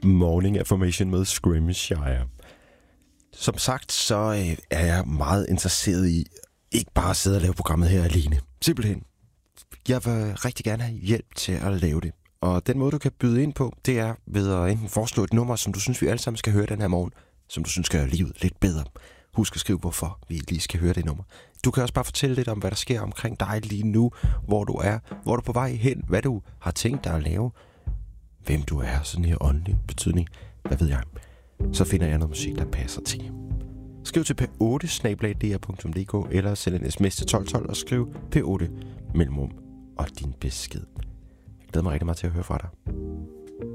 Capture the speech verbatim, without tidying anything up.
Morning Affirmation med Scrimshire. Som sagt, så øh, er jeg meget interesseret i ikke bare at sidde og lave programmet her alene. Simpelthen. Jeg vil rigtig gerne have hjælp til at lave det. Og den måde, du kan byde ind på, det er ved at enten foreslå et nummer, som du synes, vi alle sammen skal høre den her morgen, som du synes skal gøre livet lidt bedre. Husk at skrive, hvorfor vi lige skal høre det nummer. Du kan også bare fortælle lidt om, hvad der sker omkring dig lige nu, hvor du er, hvor du er på vej hen, hvad du har tænkt dig at lave, hvem du er, sådan her åndelig betydning, hvad ved jeg. Så finder jeg noget musik, der passer til. Skriv til p otte snabel-a d r punktum d k eller send en sms til tolv tolv og skriv p otte mellemrum og din besked. Jeg glæder mig rigtig meget til at høre fra dig.